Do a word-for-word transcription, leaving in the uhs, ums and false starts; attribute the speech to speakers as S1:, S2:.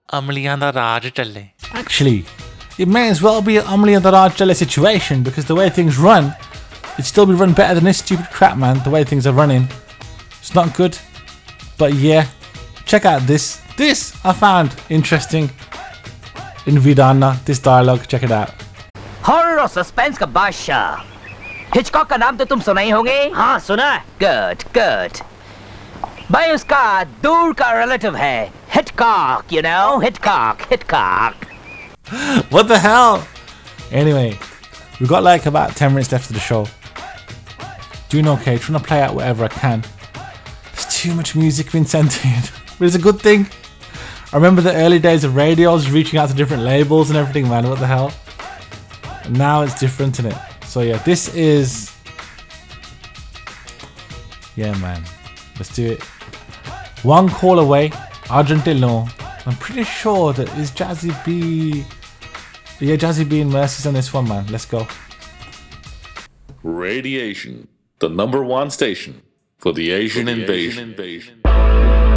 S1: ਅਮਲੀਆਂ ਦਾ ਰਾਜ ਚੱਲੇ.
S2: Actually, it may as well be an Amli and the Raj Chale situation because the way things run, it'd still be run better than this stupid crap, man. The way things are running, it's not good. But yeah, check out this. This I found interesting in Vidana. This dialogue, check it out.
S3: Horror और suspense का बादशाह Hitchcock का नाम तो तुम सुना ही होंगे. हाँ सुना. Good good. भाई उसका दूर का रिलेटिव है Hitchcock, you know, Hitchcock Hitchcock.
S2: What the hell? Anyway, we've got like about ten minutes left of the show. Doing okay, trying to play out whatever I can. There's too much music being sent in, but it's a good thing. I remember the early days of radio, I was reaching out to different labels and everything, man. What the hell? And now it's different, isn't it? So yeah, this is... Yeah, man. Let's do it. One call away, Argentillo. I'm pretty sure that is Jazzy B. Yeah, Jazzy B and Mercy's on this one, man. Let's go.
S4: Radiation, the number one station for the Asian, for the invasion. Asian invasion.